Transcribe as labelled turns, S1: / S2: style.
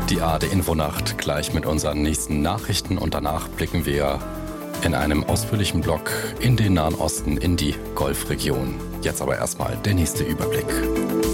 S1: Die ARD Infonacht gleich mit unseren nächsten Nachrichten und danach blicken wir in einem ausführlichen Blog in den Nahen Osten, in die Golfregion. Jetzt aber erstmal der nächste Überblick.